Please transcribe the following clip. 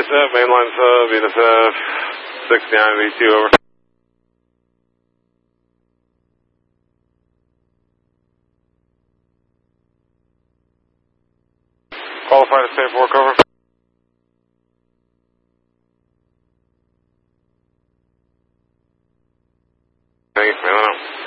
Venus F, mainline sub, Venus F, 69V2, over. Qualified to stay for work, over. Thank you, mainline out.